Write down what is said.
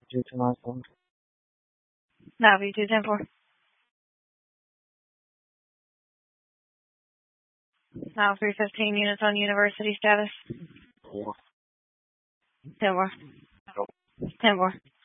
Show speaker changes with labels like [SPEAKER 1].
[SPEAKER 1] Due to Muslim.
[SPEAKER 2] Navi 210-4. Now 315 units on University status.
[SPEAKER 1] 4.
[SPEAKER 2] 10-4. 10-4.